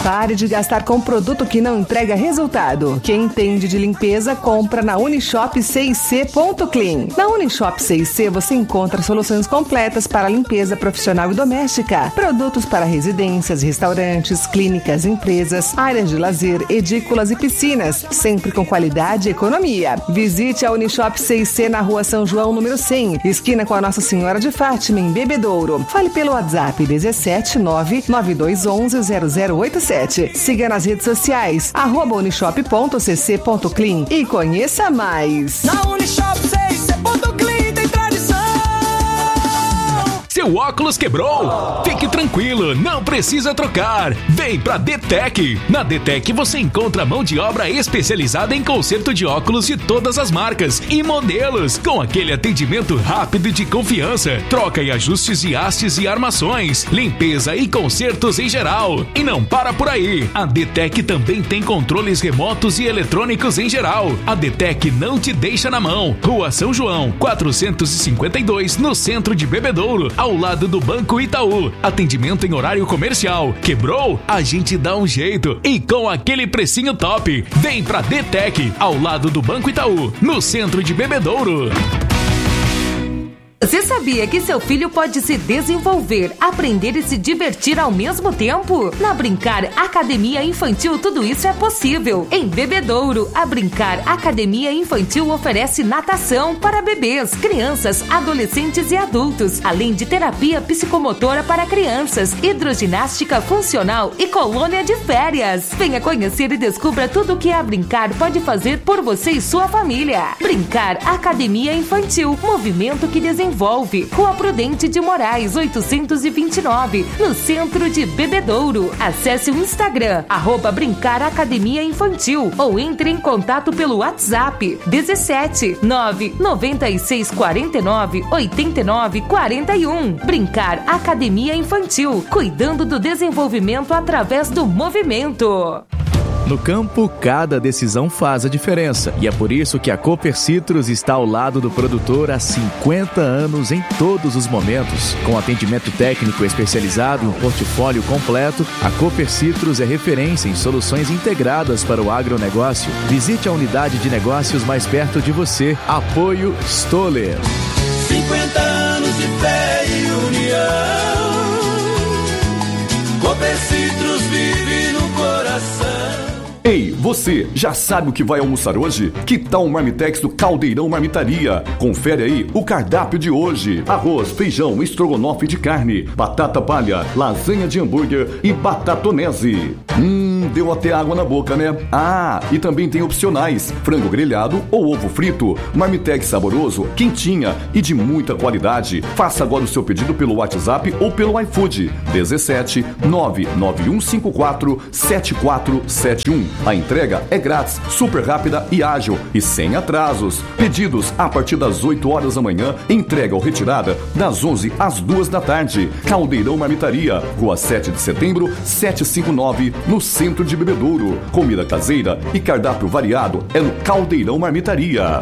Pare de gastar com produto que não entrega resultado. Quem entende de limpeza, compra na Unishop CIC.clean. Na Unishop CIC você encontra soluções completas para limpeza profissional e doméstica. Produtos para residências, restaurantes, clínicas, empresas, áreas de lazer, edículas e piscinas. Sempre com qualidade e economia. Visite a Unishop CIC na Rua São João, número 100, esquina com a Nossa Senhora de Fátima, em Bebedouro. Fale pelo WhatsApp 17992110087. Siga nas redes sociais, @unishop.cc.clean e conheça mais. Na Unishop CIC.clean tem tradição. Seu óculos quebrou? Fique tranquilo, não precisa trocar. Vem pra DTEC. Na DTEC você encontra mão de obra especializada em conserto de óculos de todas as marcas e modelos, com aquele atendimento rápido e de confiança. Troca e ajustes de hastes e armações, limpeza e consertos em geral. E não para por aí. A DTEC também tem controles remotos e eletrônicos em geral. A DTEC não te deixa na mão. Rua São João, 452, no centro de Bebedouro, ao lado do Banco Itaú. Atendimento em horário comercial. Quebrou? A gente dá um jeito. E com aquele precinho top. Vem pra DTEC, ao lado do Banco Itaú, no centro de Bebedouro. Você sabia que seu filho pode se desenvolver, aprender e se divertir ao mesmo tempo? Na Brincar Academia Infantil, tudo isso é possível. Em Bebedouro, a Brincar Academia Infantil oferece natação para bebês, crianças, adolescentes e adultos, além de terapia psicomotora para crianças, hidroginástica funcional e colônia de férias. Venha conhecer e descubra tudo o que a Brincar pode fazer por você e sua família. Brincar Academia Infantil, movimento que desenvolve. Rua Prudente de Moraes, 829, no centro de Bebedouro. Acesse o Instagram, @Brincar Academia Infantil, ou entre em contato pelo WhatsApp 17 996 49 89 41. Brincar Academia Infantil, cuidando do desenvolvimento através do movimento. No campo, cada decisão faz a diferença. E é por isso que a Cooper Citrus está ao lado do produtor há 50 anos em todos os momentos. Com atendimento técnico especializado e um portfólio completo, a Cooper Citrus é referência em soluções integradas para o agronegócio. Visite a unidade de negócios mais perto de você. Apoio Stoller. 50 anos de fé e união. Cooper Citrus vive no coração. Ei, você já sabe o que vai almoçar hoje? Que tal o Marmitex do Caldeirão Marmitaria? Confere aí o cardápio de hoje: arroz, feijão, estrogonofe de carne, batata palha, lasanha de hambúrguer e batatonese. Deu até água na boca, né? Ah, e também tem opcionais: frango grelhado ou ovo frito. Marmitex saboroso, quentinha e de muita qualidade. Faça agora o seu pedido pelo WhatsApp ou pelo iFood 17 99154 7471. A entrega é grátis, super rápida e ágil e sem atrasos. Pedidos a partir das 8 horas da manhã, entrega ou retirada das 11 às 2 da tarde. Caldeirão Marmitaria, Rua 7 de Setembro, 759, no centro de Bebedouro. Comida caseira e cardápio variado é no Caldeirão Marmitaria.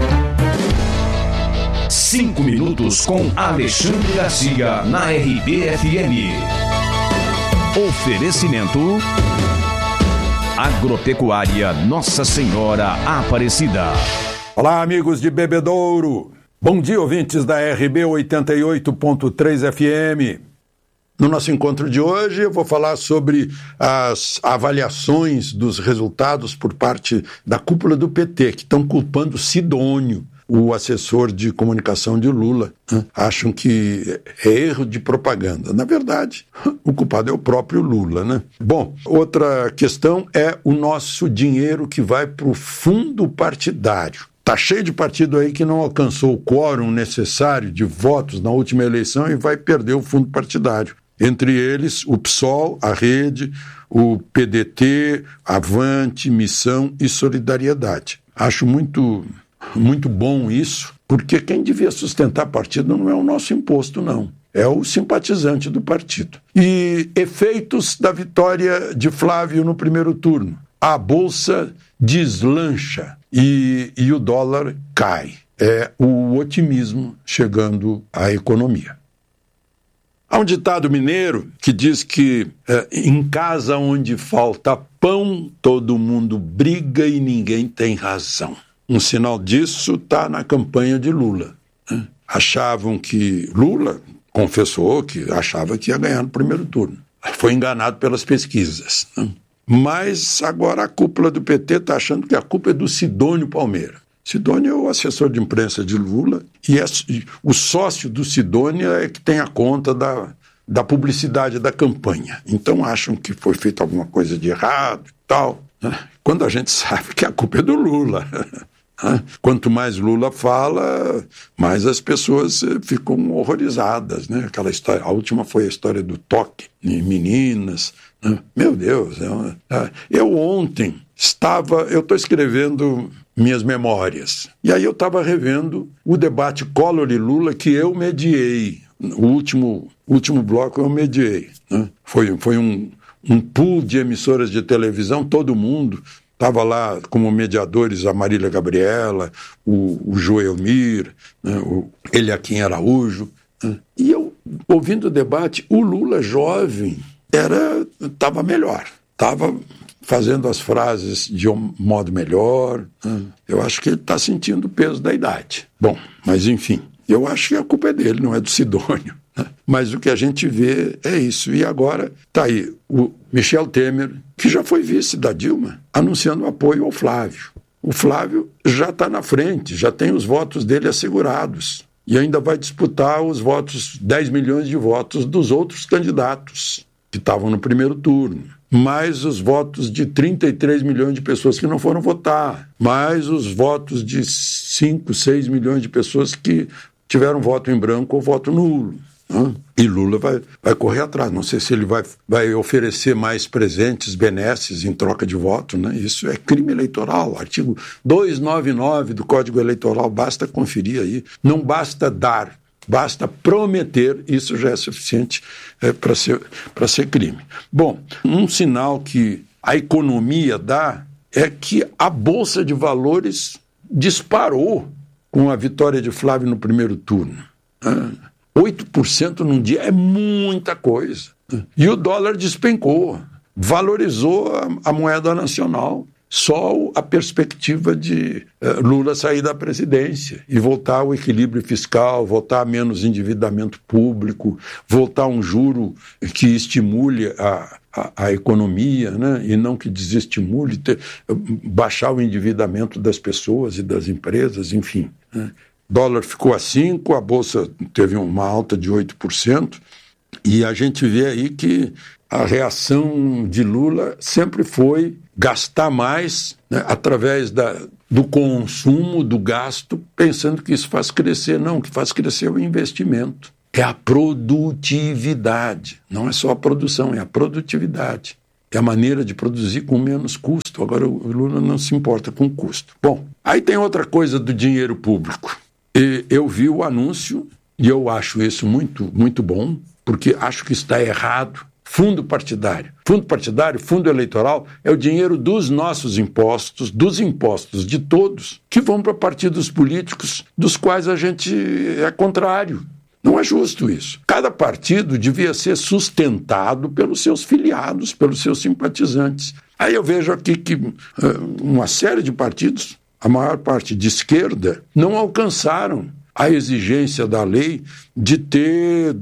5 minutos com Alexandre Garcia na RBFM. Oferecimento Agropecuária Nossa Senhora Aparecida. Olá, amigos de Bebedouro. Bom dia, ouvintes da RB 88.3 FM. No nosso encontro de hoje eu vou falar sobre as avaliações dos resultados por parte da cúpula do PT, que estão culpando Sidônio, o assessor de comunicação de Lula. Acham que é erro de propaganda. Na verdade, o culpado é o próprio Lula, né? Bom, outra questão é o nosso dinheiro que vai para o fundo partidário. Tá cheio de partido aí que não alcançou o quórum necessário de votos na última eleição e vai perder o fundo partidário. Entre eles, o PSOL, a Rede, o PDT, Avante, Missão e Solidariedade. Acho muito bom isso, porque quem devia sustentar partido não é o nosso imposto, não. É o simpatizante do partido. E efeitos da vitória de Flávio no primeiro turno. A Bolsa deslancha e o dólar cai. É o otimismo chegando à economia. Há um ditado mineiro que diz que em casa onde falta pão, todo mundo briga e ninguém tem razão. Um sinal disso está na campanha de Lula. Achavam que Lula confessou que achava que ia ganhar no primeiro turno. Foi enganado pelas pesquisas. Mas agora a cúpula do PT está achando que a culpa é do Sidônio Palmeira. Sidônio é o assessor de imprensa de Lula e o sócio do Sidônio é que tem a conta da publicidade da campanha. Então acham que foi feita alguma coisa de errado e tal, né? Quando a gente sabe que a culpa é do Lula. Quanto mais Lula fala, mais as pessoas ficam horrorizadas, né? Aquela história, a última foi a história do toque em meninas, né? Meu Deus, eu ontem eu estou escrevendo minhas memórias, e aí eu estava revendo o debate Collor e Lula que eu mediei, o último bloco eu mediei, né? Foi um pool de emissoras de televisão, todo mundo. Estava lá como mediadores a Marília Gabriela, o Joelmir, né, o Eliakim Araújo. Né, e eu, ouvindo o debate, o Lula jovem estava melhor, estava fazendo as frases de um modo melhor. Né, eu acho que ele está sentindo o peso da idade. Bom, mas enfim, eu acho que a culpa é dele, não é do Sidônio. Né, mas o que a gente vê é isso. E agora está aí o Michel Temer, que já foi vice da Dilma, anunciando apoio ao Flávio. O Flávio já está na frente, já tem os votos dele assegurados. E ainda vai disputar os votos, 10 milhões de votos dos outros candidatos que estavam no primeiro turno. Mais os votos de 33 milhões de pessoas que não foram votar. Mais os votos de 5, 6 milhões de pessoas que tiveram voto em branco ou voto nulo. E Lula vai correr atrás. Não sei se ele vai oferecer mais presentes, benesses em troca de voto, né? Isso é crime eleitoral, artigo 299 do Código Eleitoral, basta conferir aí. Não basta dar, basta prometer, isso já é suficiente para ser crime. Bom, um sinal que a economia dá é que a Bolsa de Valores disparou com a vitória de Flávio no primeiro turno. 8% num dia é muita coisa. E o dólar despencou, valorizou a moeda nacional. Só a perspectiva de Lula sair da presidência e voltar ao equilíbrio fiscal, voltar a menos endividamento público, voltar a um juro que estimule a economia, né? E não que desestimule, baixar o endividamento das pessoas e das empresas, enfim, né? Dólar ficou a 5%, a Bolsa teve uma alta de 8%, e a gente vê aí que a reação de Lula sempre foi gastar mais, né, através do consumo, do gasto, pensando que isso faz crescer. Não, o que faz crescer é o investimento. É a produtividade. Não é só a produção, é a produtividade. É a maneira de produzir com menos custo. Agora o Lula não se importa com o custo. Bom, aí tem outra coisa do dinheiro público. Eu vi o anúncio e eu acho isso muito, muito bom, porque acho que está errado. Fundo partidário. Fundo partidário, fundo eleitoral, é o dinheiro dos nossos impostos, dos impostos de todos, que vão para partidos políticos dos quais a gente é contrário. Não é justo isso. Cada partido devia ser sustentado pelos seus filiados, pelos seus simpatizantes. Aí eu vejo aqui que uma série de partidos, a maior parte de esquerda, não alcançaram a exigência da lei de ter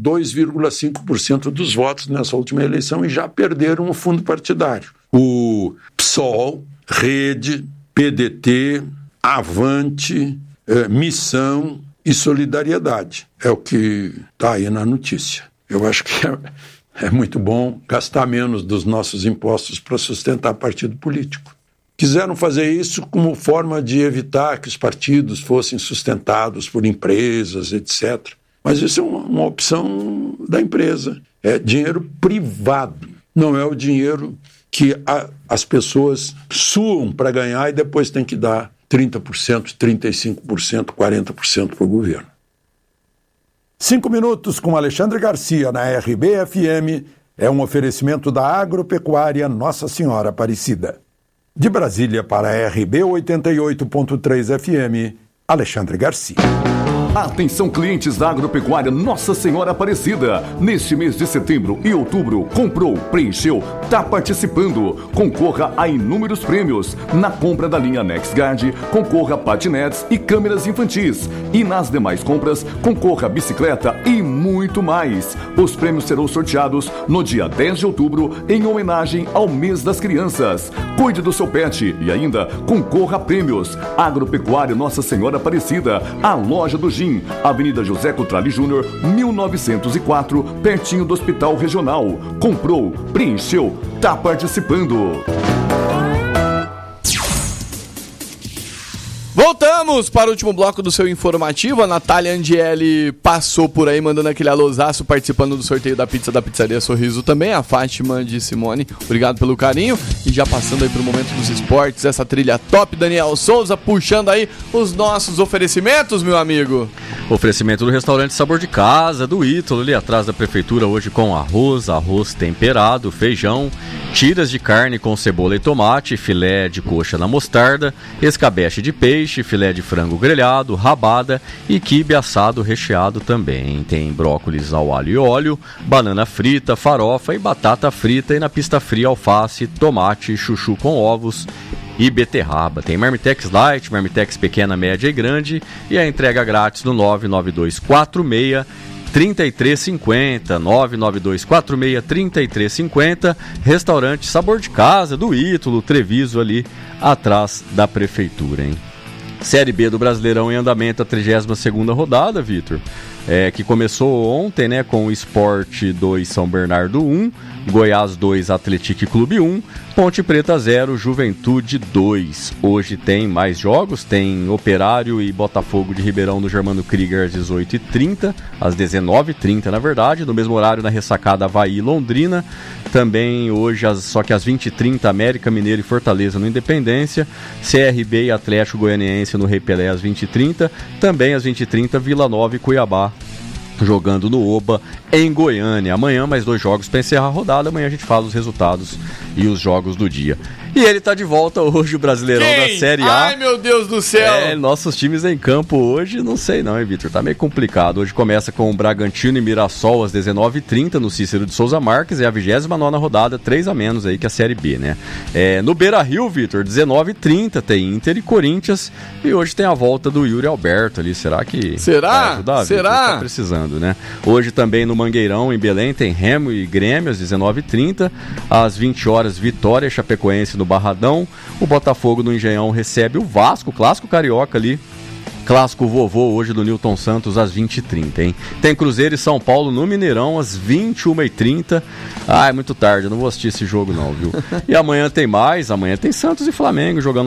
2,5% dos votos nessa última eleição e já perderam o fundo partidário. O PSOL, Rede, PDT, Avante, Missão e Solidariedade. É o que está aí na notícia. Eu acho que é muito bom gastar menos dos nossos impostos para sustentar partido político. Quiseram fazer isso como forma de evitar que os partidos fossem sustentados por empresas, etc. Mas isso é uma opção da empresa. É dinheiro privado. Não é o dinheiro que as pessoas suam para ganhar e depois tem que dar 30%, 35%, 40% para o governo. 5 minutos com Alexandre Garcia na RBFM é um oferecimento da Agropecuária Nossa Senhora Aparecida. De Brasília para a RB 88.3 FM, Alexandre Garcia. Atenção, clientes da Agropecuária Nossa Senhora Aparecida. Neste mês de setembro e outubro, comprou, preencheu, tá participando. Concorra a inúmeros prêmios. Na compra da linha NexGuard, concorra a patinetes e câmeras infantis. E nas demais compras, concorra a bicicleta e muito mais. Os prêmios serão sorteados no dia 10 de outubro, em homenagem ao mês das crianças. Cuide do seu pet e ainda concorra a prêmios. Agropecuária Nossa Senhora Aparecida, a loja do Gin, Avenida José Cutrale Júnior, 1904, pertinho do Hospital Regional. Comprou, preencheu, tá participando. Voltamos para o último bloco do seu informativo. A Natália Angielli passou por aí mandando aquele alôzaço, participando do sorteio da pizza da Pizzaria Sorriso também. A Fátima de Simone, obrigado pelo carinho. E já passando aí para o momento dos esportes, essa trilha top, Daniel Souza puxando aí os nossos oferecimentos, meu amigo. Oferecimento do restaurante Sabor de Casa, do Ítalo, ali atrás da prefeitura, hoje com arroz temperado, feijão, tiras de carne com cebola e tomate, filé de coxa na mostarda, escabeche de peixe, filé de frango grelhado, rabada e quibe assado recheado também. Tem brócolis ao alho e óleo, banana frita, farofa e batata frita, e na pista fria alface, tomate, chuchu com ovos e beterraba. Tem Marmitex Light, Marmitex pequena, média e grande, e a entrega grátis no 99246 3350, 99246 3350, restaurante Sabor de Casa, do Ítalo, Treviso, ali atrás da prefeitura, hein? Série B do Brasileirão em andamento, a 32ª rodada, Vitor, que começou ontem, né, com o Sport 2, São Bernardo 1, Goiás 2, Atlético Clube 1, Ponte Preta 0, Juventude 2. Hoje tem mais jogos, tem Operário e Botafogo de Ribeirão no Germano Krieger às 18h30, às 19h30 na verdade, no mesmo horário na ressacada Avaí e Londrina, também hoje, só que às 20h30, América Mineiro e Fortaleza no Independência, CRB e Atlético Goianiense no Rei Pelé às 20h30, também às 20h30, Vila Nova e Cuiabá jogando no Oba, em Goiânia. Amanhã mais 2 jogos para encerrar a rodada. Amanhã a gente fala os resultados e os jogos do dia. E ele tá de volta hoje, o Brasileirão da Série A. Ai, meu Deus do céu! Nossos times em campo hoje, não sei não, hein, Vitor? Tá meio complicado. Hoje começa com o Bragantino e Mirassol às 19h30 no Cícero de Souza Marques. É a 29ª rodada, 3 a menos aí que a Série B, né? No Beira-Rio, Vitor, 19h30 tem Inter e Corinthians. E hoje tem a volta do Yuri Alberto ali. Será que vai ajudar, Será? Vitor? Tá precisando, né? Hoje também no Mangueirão, em Belém, tem Remo e Grêmio às 19h30. Às 20 horas, Vitória e Chapecoense no Barradão. O Botafogo no Engenhão recebe o Vasco, clássico carioca ali. Clássico vovô hoje do Newton Santos às 20h30, hein? Tem Cruzeiro e São Paulo no Mineirão às 21h30. É muito tarde, eu não vou assistir esse jogo não, viu? E amanhã tem mais, amanhã tem Santos e Flamengo jogando